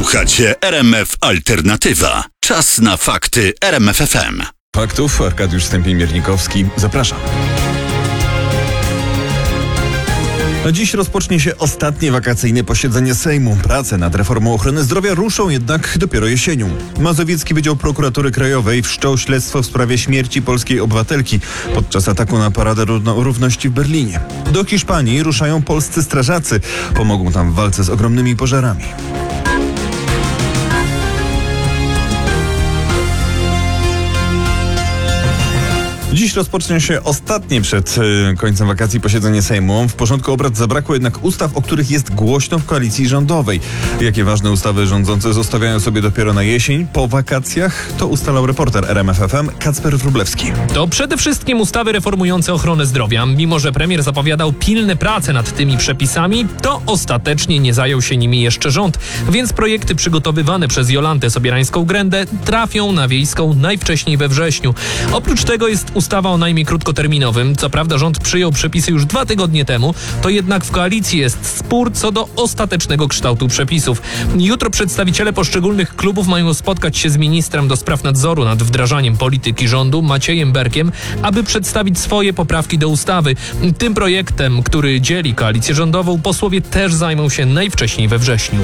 Słuchacie RMF Alternatywa. Czas na fakty RMF FM. Faktów Arkadiusz Stępień-Miernikowski. Zapraszam. Dziś rozpocznie się ostatnie wakacyjne posiedzenie Sejmu. Prace nad reformą ochrony zdrowia ruszą jednak dopiero jesienią. Mazowiecki Wydział Prokuratury Krajowej wszczął śledztwo w sprawie śmierci polskiej obywatelki podczas ataku na Paradę Równości w Berlinie. Do Hiszpanii ruszają polscy strażacy. Pomogą tam w walce z ogromnymi pożarami. Dziś rozpocznie się ostatnie przed końcem wakacji posiedzenie Sejmu. W porządku obrad zabrakło jednak ustaw, o których jest głośno w koalicji rządowej. Jakie ważne ustawy rządzący zostawiają sobie dopiero na jesień, po wakacjach, to ustalał reporter RMF FM Kacper Wróblewski. To przede wszystkim ustawy reformujące ochronę zdrowia. Mimo że premier zapowiadał pilne prace nad tymi przepisami, to ostatecznie nie zajął się nimi jeszcze rząd. Więc projekty przygotowywane przez Jolantę Sobierańską-Grędę trafią na wiejską najwcześniej we wrześniu. Oprócz tego jest ustawa o najmie krótkoterminowym. Co prawda rząd przyjął przepisy już 2 tygodnie temu, to jednak w koalicji jest spór co do ostatecznego kształtu przepisów. Jutro przedstawiciele poszczególnych klubów mają spotkać się z ministrem do spraw nadzoru nad wdrażaniem polityki rządu, Maciejem Berkiem, aby przedstawić swoje poprawki do ustawy. Tym projektem, który dzieli koalicję rządową, posłowie też zajmą się najwcześniej we wrześniu.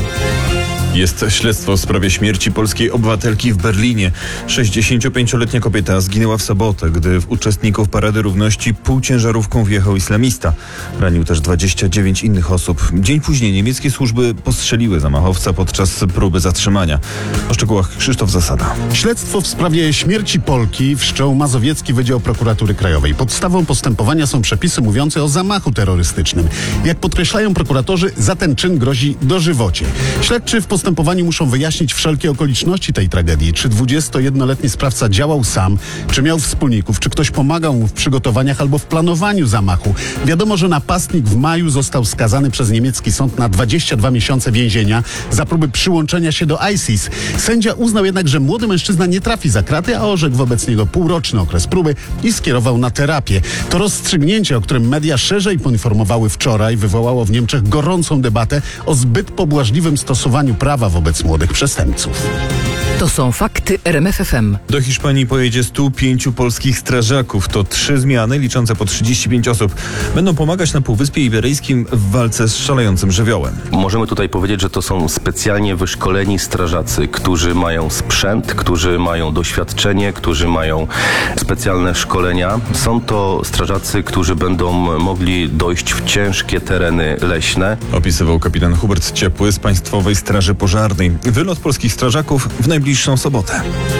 Jest śledztwo w sprawie śmierci polskiej obywatelki w Berlinie. 65-letnia kobieta zginęła w sobotę, gdy w uczestników Parady Równości półciężarówką wjechał islamista. Ranił też 29 innych osób. Dzień później niemieckie służby postrzeliły zamachowca podczas próby zatrzymania. O szczegółach Krzysztof Zasada. Śledztwo w sprawie śmierci Polki wszczął Mazowiecki Wydział Prokuratury Krajowej. Podstawą postępowania są przepisy mówiące o zamachu terrorystycznym. Jak podkreślają prokuratorzy, za ten czyn grozi dożywocie. Śledczy w postępowaniu muszą wyjaśnić wszelkie okoliczności tej tragedii. Czy 21-letni sprawca działał sam, czy miał wspólników, czy ktoś pomagał mu w przygotowaniach albo w planowaniu zamachu. Wiadomo, że napastnik w maju został skazany przez niemiecki sąd na 22 miesiące więzienia za próby przyłączenia się do ISIS. Sędzia uznał jednak, że młody mężczyzna nie trafi za kraty, a orzekł wobec niego półroczny okres próby i skierował na terapię. To rozstrzygnięcie, o którym media szerzej poinformowały wczoraj, wywołało w Niemczech gorącą debatę o zbyt pobłażliwym stosowaniu prawa wobec młodych przestępców. To są fakty RMF FM. Do Hiszpanii pojedzie 105 polskich strażaków. To 3 zmiany liczące po 35 osób. Będą pomagać na Półwyspie Iberyjskim w walce z szalejącym żywiołem. Możemy tutaj powiedzieć, że to są specjalnie wyszkoleni strażacy, którzy mają sprzęt, którzy mają doświadczenie, którzy mają specjalne szkolenia. Są to strażacy, którzy będą mogli dojść w ciężkie tereny leśne. Opisywał kapitan Hubert Ciepły z Państwowej Straży Pożarnej. Wylot polskich strażaków w najbliższą sobotę.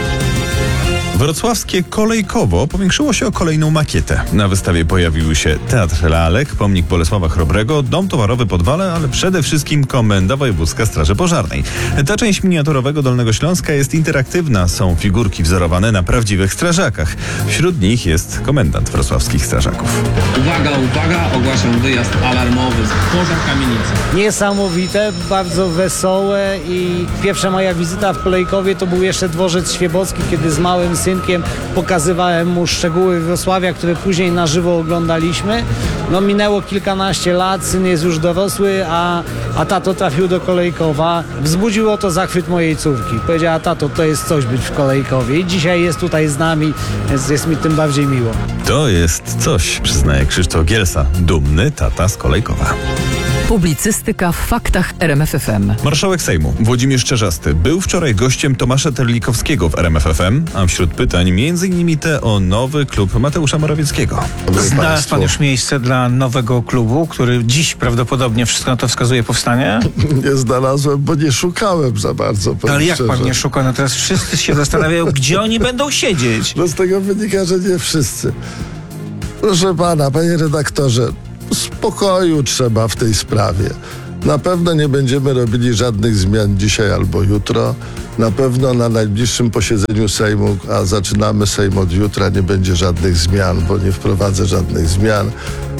Wrocławskie Kolejkowo powiększyło się o kolejną makietę. Na wystawie pojawiły się Teatr Lalek, pomnik Bolesława Chrobrego, Dom Towarowy Podwale, ale przede wszystkim Komenda Wojewódzka Straży Pożarnej. Ta część miniaturowego Dolnego Śląska jest interaktywna. Są figurki wzorowane na prawdziwych strażakach. Wśród nich jest komendant wrocławskich strażaków. Uwaga, uwaga, ogłaszam wyjazd alarmowy z pożar kamienicy. Niesamowite, bardzo wesołe i pierwsza moja wizyta w Kolejkowie to był jeszcze dworzec Świebocki, kiedy z małym synkiem pokazywałem mu szczegóły Wrocławia, które później na żywo oglądaliśmy. No minęło kilkanaście lat, syn jest już dorosły, a tato trafił do Kolejkowa. Wzbudziło to zachwyt mojej córki. Powiedziała: tato, to jest coś być w Kolejkowie. I dzisiaj jest tutaj z nami, więc jest mi tym bardziej miło. To jest coś, przyznaje Krzysztof Gielsa, dumny tata z Kolejkowa. Publicystyka w faktach RMF FM. Marszałek Sejmu Włodzimierz Czarzasty był wczoraj gościem Tomasza Terlikowskiego w RMF FM, a wśród pytań m.in. te o nowy klub Mateusza Morawieckiego. Znalazł pan już miejsce dla nowego klubu, który dziś prawdopodobnie, wszystko na to wskazuje, powstanie? Nie znalazłem, bo nie szukałem za bardzo. Ale jak pan nie szuka? No teraz wszyscy się zastanawiają, gdzie oni będą siedzieć. No z tego wynika, że nie wszyscy. Proszę pana, panie redaktorze, spokoju trzeba w tej sprawie. Na pewno nie będziemy robili żadnych zmian dzisiaj albo jutro. Na pewno na najbliższym posiedzeniu Sejmu, a zaczynamy Sejm od jutra, nie będzie żadnych zmian, bo nie wprowadzę żadnych zmian.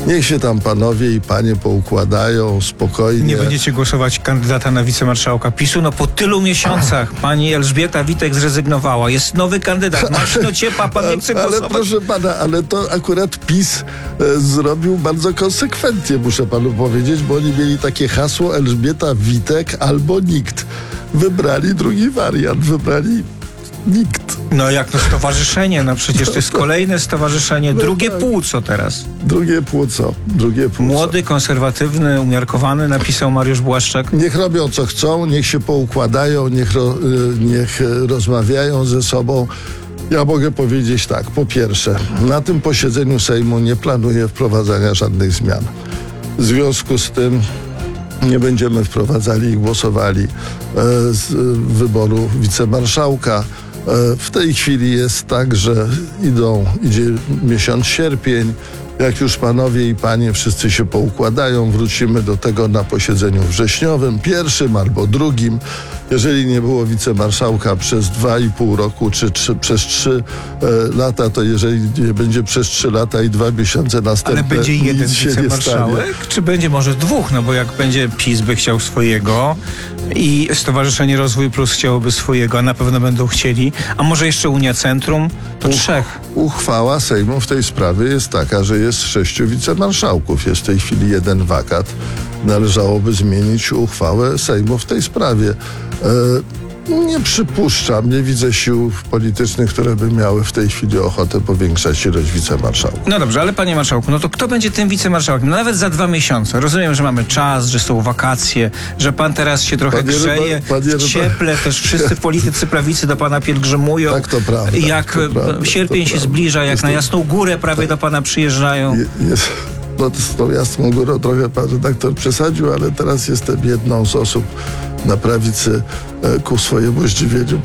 Niech się tam panowie i panie poukładają spokojnie. Nie będziecie głosować kandydata na wicemarszałka PiS-u? No po tylu miesiącach pani Elżbieta Witek zrezygnowała. Jest nowy kandydat. Marcin Ociepa, pan nie chce głosować. Ale proszę pana, ale to akurat PiS zrobił bardzo konsekwentnie, muszę panu powiedzieć, bo oni mieli takie hasło Elżbieta Witek albo nikt. Wybrali drugi wariant, wybrali nikt. No jak to stowarzyszenie, no przecież to jest kolejne stowarzyszenie, drugie płuco teraz. Drugie płuco. Młody, konserwatywny, umiarkowany, napisał Mariusz Błaszczak. Niech robią co chcą, niech się poukładają, niech rozmawiają ze sobą. Ja mogę powiedzieć tak, po pierwsze, na tym posiedzeniu Sejmu nie planuję wprowadzania żadnych zmian. W związku z tym nie będziemy wprowadzali i głosowali z wyboru wicemarszałka. W tej chwili jest tak, że idzie miesiąc sierpień. Jak już panowie i panie wszyscy się poukładają, wrócimy do tego na posiedzeniu wrześniowym, pierwszym albo drugim. Jeżeli nie było wicemarszałka przez 2,5 roku, czy przez 3 lata, to jeżeli nie będzie przez 3 lata i 2 miesiące następne, ale będzie jeden nic się nie wicemarszałek? Czy będzie może 2? No bo jak będzie PiS by chciał swojego i Stowarzyszenie Rozwój Plus chciałoby swojego, a na pewno będą chcieli, a może jeszcze Unia Centrum, to 3. Uchwała Sejmu w tej sprawie jest taka, że jest 6 wicemarszałków. Jest w tej chwili 1 wakat. Należałoby zmienić uchwałę Sejmu w tej sprawie. Nie przypuszczam, nie widzę sił politycznych, które by miały w tej chwili ochotę powiększać ilość wicemarszałków. No dobrze, ale panie marszałku, no to kto będzie tym wicemarszałkiem? No nawet za 2 miesiące. Rozumiem, że mamy czas, że są wakacje, że pan teraz się trochę grzeje, w cieple, też wszyscy politycy prawicy do pana pielgrzymują. Tak, to prawda. Jak sierpień się zbliża, jak na Jasną Górę prawie do pana przyjeżdżają. No z tą Jasną Górą trochę pan redaktor przesadził, ale teraz jestem jedną z osób na prawicy ku swojemu zdziwieniu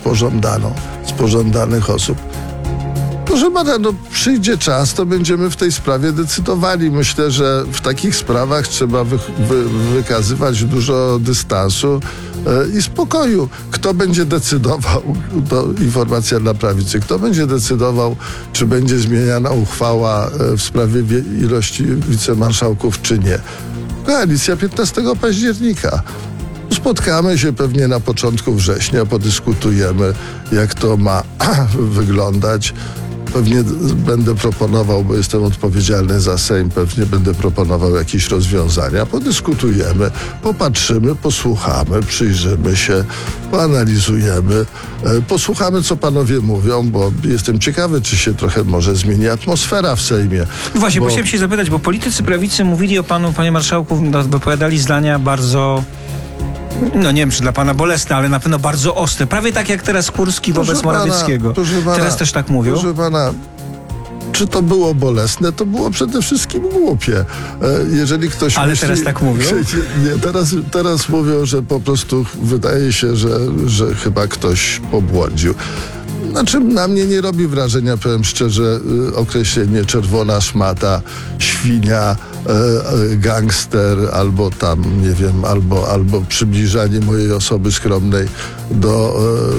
z pożądanych osób. Proszę pana, no przyjdzie czas, to będziemy w tej sprawie decydowali. Myślę, że w takich sprawach trzeba wykazywać dużo dystansu i spokoju. Kto będzie decydował, to informacja dla prawicy, kto będzie decydował, czy będzie zmieniana uchwała w sprawie ilości wicemarszałków, czy nie. Koalicja 15 października. Spotkamy się pewnie na początku września, podyskutujemy, jak to ma wyglądać. Pewnie będę proponował, bo jestem odpowiedzialny za Sejm, pewnie będę proponował jakieś rozwiązania. Podyskutujemy, popatrzymy, posłuchamy, przyjrzymy się, poanalizujemy, posłuchamy, co panowie mówią, bo jestem ciekawy, czy się trochę może zmieni atmosfera w Sejmie. Właśnie, bo chciałem się zapytać, bo politycy prawicy mówili o panu, panie marszałku, wypowiadali zdania bardzo... No nie wiem, czy dla pana bolesne, ale na pewno bardzo ostre. Prawie tak jak teraz Kurski wobec Morawieckiego. Teraz też tak mówią? Proszę pana, czy to było bolesne? To było przede wszystkim głupie. Jeżeli ktoś ale myśli, teraz tak mówią? Nie, teraz mówią, że po prostu wydaje się, że chyba ktoś pobłądził. Znaczy, na mnie nie robi wrażenia, powiem szczerze, określenie czerwona szmata, świnia, gangster, albo tam, nie wiem, albo przybliżanie mojej osoby skromnej do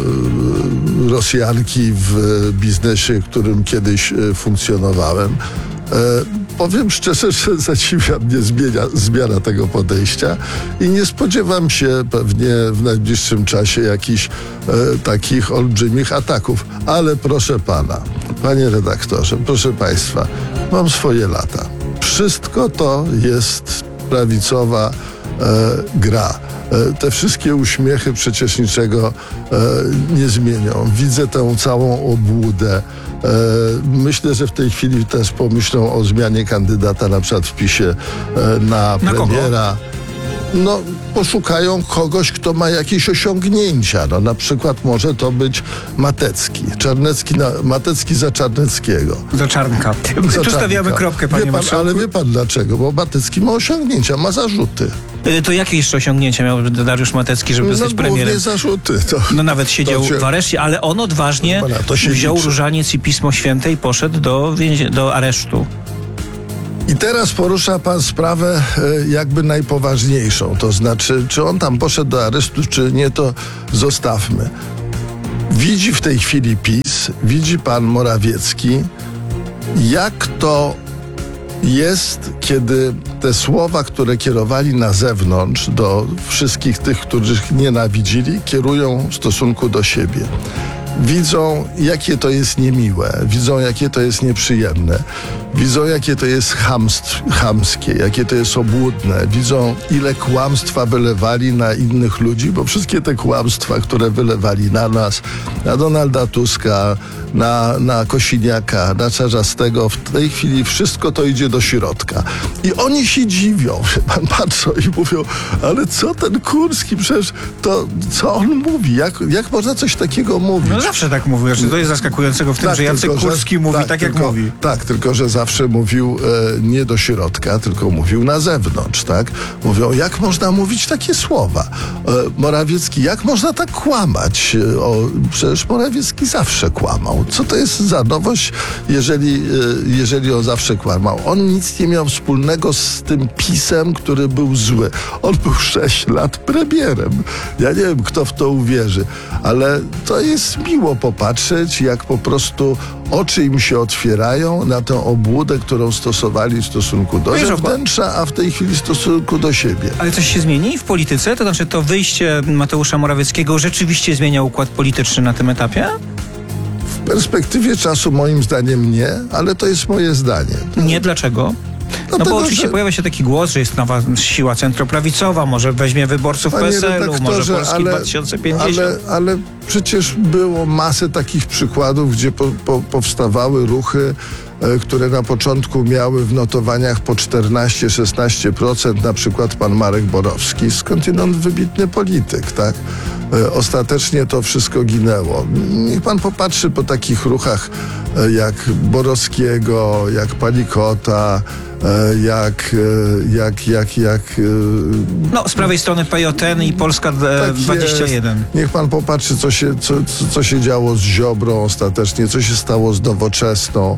Rosjanki w biznesie, w którym kiedyś funkcjonowałem. Powiem szczerze, że zadziwia mnie zmiana tego podejścia i nie spodziewam się pewnie w najbliższym czasie jakichś takich olbrzymich ataków. Ale proszę pana, panie redaktorze, proszę państwa, mam swoje lata. Wszystko to jest prawicowa gra. Te wszystkie uśmiechy przecież niczego nie zmienią. Widzę tę całą obłudę. Myślę, że w tej chwili też pomyślą o zmianie kandydata na przykład w PiS-ie na premiera. No, poszukają kogoś, kto ma jakieś osiągnięcia. No, na przykład może to być Matecki. Matecki za Czarneckiego. Za Czarnka. Tu stawiamy kropkę, panie marszałku. Ale wie pan dlaczego? Bo Matecki ma osiągnięcia, ma zarzuty. To jakie jeszcze osiągnięcia miał Dariusz Matecki, żeby zostać premierem? Głównie zarzuty. No nawet siedział w areszcie, ale on odważnie wziął różaniec i Pismo Święte i poszedł do aresztu. I teraz porusza pan sprawę jakby najpoważniejszą. To znaczy, czy on tam poszedł do aresztu, czy nie, to zostawmy. Widzi w tej chwili PiS, widzi pan Morawiecki, jak to jest, kiedy te słowa, które kierowali na zewnątrz do wszystkich tych, których nienawidzili, kierują w stosunku do siebie. Widzą, jakie to jest niemiłe, widzą, jakie to jest nieprzyjemne, widzą, jakie to jest chamskie, jakie to jest obłudne, widzą, ile kłamstwa wylewali na innych ludzi, bo wszystkie te kłamstwa, które wylewali na nas, na Donalda Tuska, na Kosiniaka, na Czarzastego, w tej chwili wszystko to idzie do środka. I oni się dziwią, pan patrzą i mówią, ale co ten Kurski, przecież to, co on mówi, jak można coś takiego mówić? No zawsze tak mówił, że to jest zaskakującego w tym, że Jacek Kurski mówi tak, jak mówi. Tak, tylko że zawsze mówił nie do środka, tylko mówił na zewnątrz, tak? Mówią, jak można mówić takie słowa? Morawiecki, jak można tak kłamać? Przecież Morawiecki zawsze kłamał. Co to jest za nowość, jeżeli on zawsze kłamał? On nic nie miał wspólnego z tym PiS-em, który był zły. On był 6 lat premierem. Ja nie wiem, kto w to uwierzy, ale to jest miło popatrzeć, jak po prostu oczy im się otwierają na tę obłudę, którą stosowali w stosunku do zewnętrza, a w tej chwili w stosunku do siebie. Ale coś się zmieni w polityce? To znaczy to wyjście Mateusza Morawieckiego rzeczywiście zmienia układ polityczny na tym etapie? W perspektywie czasu moim zdaniem nie, ale to jest moje zdanie. Nie, dlaczego? No bo oczywiście pojawia się taki głos, że jest nowa siła centroprawicowa, może weźmie wyborców PSL-u, może Polski 2050. Ale przecież było masę takich przykładów, gdzie powstawały ruchy, które na początku miały w notowaniach po 14-16%, na przykład pan Marek Borowski, skądinąd wybitny polityk, tak? Ostatecznie to wszystko ginęło. Niech pan popatrzy po takich ruchach jak Borowskiego, jak Palikota, No, z prawej strony PJN i Polska 21. Jest. Niech pan popatrzy, co się działo z Ziobrą ostatecznie, co się stało z Nowoczesną.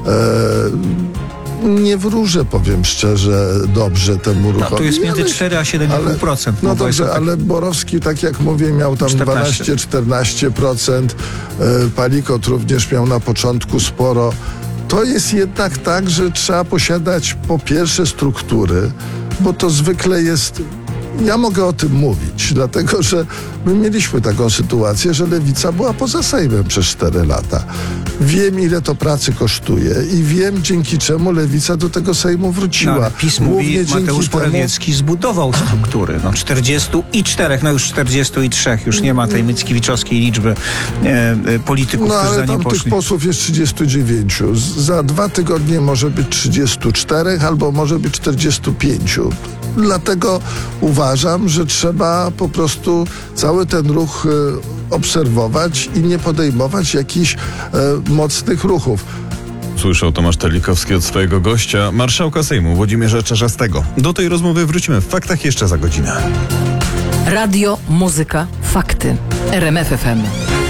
Nie wróżę, powiem szczerze, dobrze temu ruchowi. No, tu jest między 4 a 7,5%. No dobrze, ale Borowski, tak jak mówię, miał tam 12-14%. Palikot również miał na początku sporo. To jest jednak tak, że trzeba posiadać po pierwsze struktury, bo to zwykle jest... Ja mogę o tym mówić, dlatego że my mieliśmy taką sytuację, że Lewica była poza Sejmem przez 4 lata. Wiem, ile to pracy kosztuje i wiem, dzięki czemu Lewica do tego Sejmu wróciła. No, PiS mówi, Mateusz Morawiecki zbudował struktury. 44, już 43. Już nie ma tej Mickiewiczoskiej liczby polityków, którzy za nim tam poszli. Tych posłów jest 39. Za 2 tygodnie może być 34 albo może być 45. Dlatego uważam, że trzeba po prostu cały ten ruch obserwować i nie podejmować jakichś mocnych ruchów. Słyszał Tomasz Telikowski od swojego gościa, marszałka Sejmu Włodzimierza Czarzastego. Do tej rozmowy wrócimy w Faktach jeszcze za godzinę. Radio, muzyka, fakty. RMF FM.